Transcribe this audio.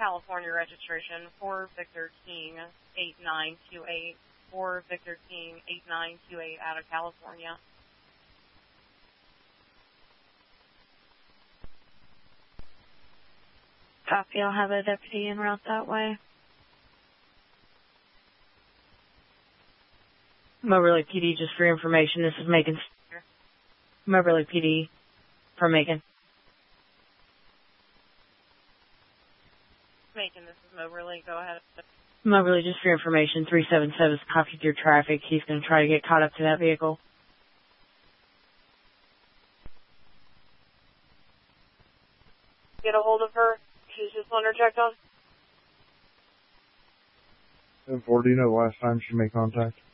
California registration for Victor King 8928. For Victor King 8928 out of California. Copy. I'll have a deputy en route that way. Moberly PD, just for your information, this is Megan. Moberly PD for Megan. Megan, this is Moberly. Go ahead. Moberly, just for your information, 377 is copied through traffic. He's going to try to get caught up to that vehicle. Get a hold of her. She's just under checked on. 10-4, do you know the last time she made contact?